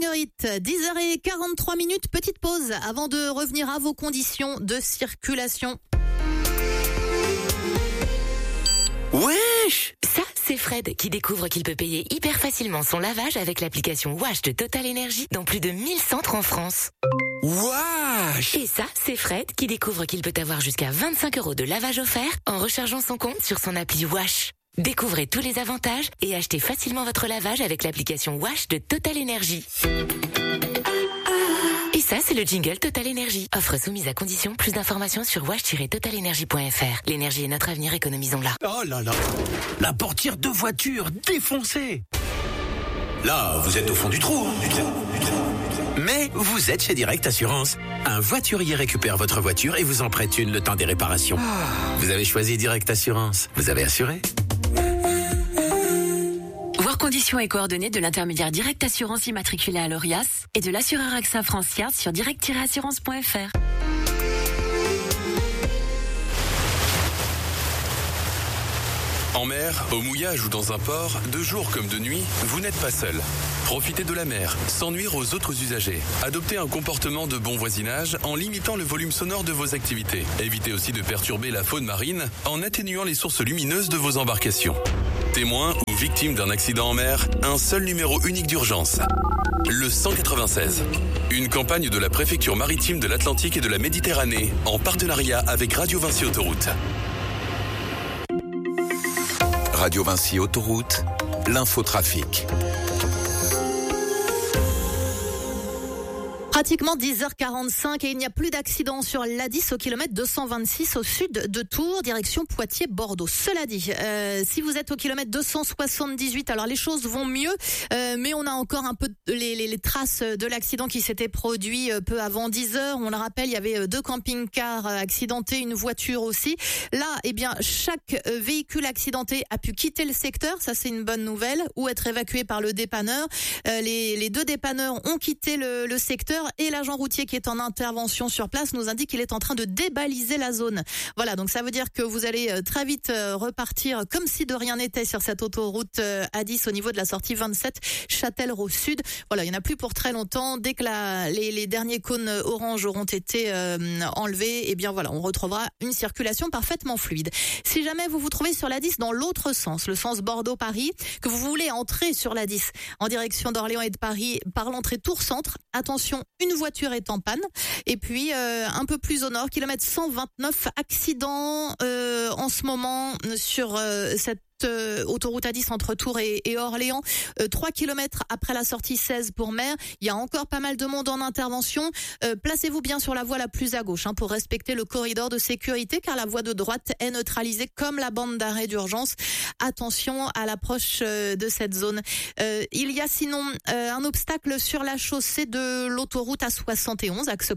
Marguerite, 10h43, petite pause avant de revenir à vos conditions de circulation. Wesh! Ça, c'est Fred qui découvre qu'il peut payer hyper facilement son lavage avec l'application Wash de Total Energy dans plus de 1000 centres en France. Wesh! Et ça, c'est Fred qui découvre qu'il peut avoir jusqu'à 25 € de lavage offert en rechargeant son compte sur son appli Wash. Découvrez tous les avantages et achetez facilement votre lavage avec l'application Wash de Total Energy. Et ça, c'est le jingle Total Energy. Offre soumise à condition. Plus d'informations sur wash-totalenergy.fr. L'énergie est notre avenir, économisons-la. Oh là là! La portière de voiture défoncée! Là, vous êtes au fond du trou, hein, Mais vous êtes chez Direct Assurance. Un voiturier récupère votre voiture et vous en prête une le temps des réparations. Vous avez choisi Direct Assurance. Vous avez assuré? Voir conditions et coordonnées de l'intermédiaire Direct Assurance immatriculé à l'ORIAS et de l'assureur AXA France Yard sur direct-assurance.fr. En mer, au mouillage ou dans un port, de jour comme de nuit, vous n'êtes pas seul. Profitez de la mer, sans nuire aux autres usagers. Adoptez un comportement de bon voisinage en limitant le volume sonore de vos activités. Évitez aussi de perturber la faune marine en atténuant les sources lumineuses de vos embarcations. Témoin ou victime d'un accident en mer, un seul numéro unique d'urgence. Le 196. Une campagne de la préfecture maritime de l'Atlantique et de la Méditerranée en partenariat avec Radio Vinci Autoroute. Radio Vinci Autoroute, l'infotrafic. Pratiquement 10h45 et il n'y a plus d'accident sur l'A10 au kilomètre 226 au sud de Tours, direction Poitiers-Bordeaux. Cela dit, si vous êtes au kilomètre 278, alors les choses vont mieux, mais on a encore un peu les traces de l'accident qui s'était produit peu avant 10h. On le rappelle, il y avait 2 camping-cars accidentés, une voiture aussi. Là, eh bien, chaque véhicule accidenté a pu quitter le secteur, ça c'est une bonne nouvelle, ou être évacué par le dépanneur. Les 2 dépanneurs ont quitté le secteur. Et l'agent routier qui est en intervention sur place nous indique qu'il est en train de débaliser la zone. Voilà, donc ça veut dire que vous allez très vite repartir comme si de rien n'était sur cette autoroute A10 au niveau de la sortie 27 Châtellerault Sud. Voilà, il n'y en a plus pour très longtemps. Dès que les derniers cônes orange auront été enlevés, eh bien voilà, on retrouvera une circulation parfaitement fluide. Si jamais vous vous trouvez sur la 10 dans l'autre sens, le sens Bordeaux-Paris, que vous voulez entrer sur la 10 en direction d'Orléans et de Paris par l'entrée Tours-Centre, attention, une voiture est en panne. Et puis un peu plus au nord, kilomètre 129, accident en ce moment sur cette autoroute A10 entre Tours et Orléans, 3 km après la sortie 16 pour Mer. Il y a encore pas mal de monde en intervention. Placez-vous bien sur la voie la plus à gauche pour respecter le corridor de sécurité car la voie de droite est neutralisée comme la bande d'arrêt d'urgence. Attention à l'approche de cette zone. Il y a sinon un obstacle sur la chaussée de l'autoroute A71, axe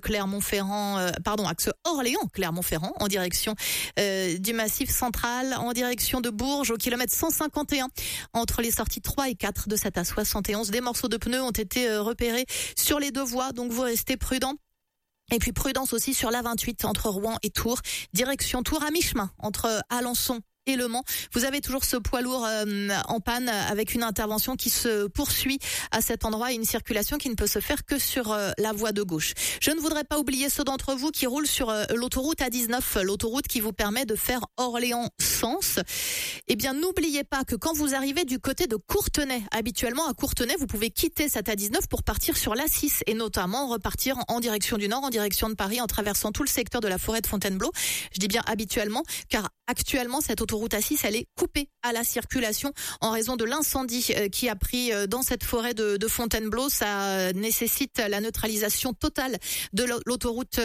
axe Orléans-Clermont-Ferrand en direction du Massif central, en direction de Bourges au kilomètre 151 entre les sorties 3 et 4 de cette A71. Des morceaux de pneus ont été repérés sur les 2 voies, donc vous restez prudents. Et puis prudence aussi sur l'A28 entre Rouen et Tours, direction Tours à mi-chemin entre Alençon et Le Mans. Vous avez toujours ce poids lourd en panne avec une intervention qui se poursuit à cet endroit et une circulation qui ne peut se faire que sur la voie de gauche. Je ne voudrais pas oublier ceux d'entre vous qui roulent sur l'autoroute A19, l'autoroute qui vous permet de faire Orléans-Sens. Eh bien, n'oubliez pas que quand vous arrivez du côté de Courtenay, habituellement à Courtenay, vous pouvez quitter cette A19 pour partir sur l'A6 et notamment repartir en direction du nord, en direction de Paris, en traversant tout le secteur de la forêt de Fontainebleau. Je dis bien habituellement, car actuellement, cette autoroute A6, elle est coupée à la circulation en raison de l'incendie qui a pris dans cette forêt de Fontainebleau. Ça nécessite la neutralisation totale de l'autoroute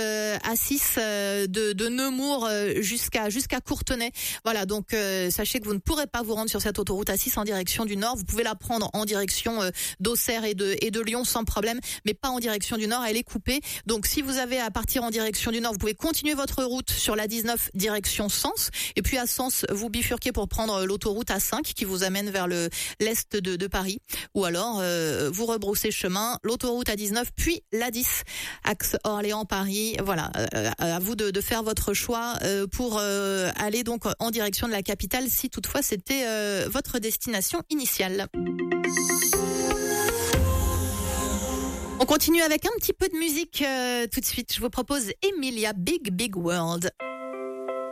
A6 de Nemours jusqu'à Courtenay. Voilà, donc sachez que vous ne pourrez pas vous rendre sur cette autoroute A6 en direction du nord. Vous pouvez la prendre en direction d'Auxerre et de Lyon sans problème, mais pas en direction du nord, elle est coupée. Donc si vous avez à partir en direction du nord, vous pouvez continuer votre route sur la 19 direction Sens. Et puis à Sens, vous bifurquez pour prendre l'autoroute A5 qui vous amène vers l'est de Paris. Ou alors, vous rebroussez chemin, l'autoroute A19, puis l'A10, axe Orléans-Paris. Voilà, à vous de faire votre choix pour aller donc en direction de la capitale si toutefois c'était c'était, votre destination initiale. On continue avec un petit peu de musique tout de suite. Je vous propose Emilia, Big Big World.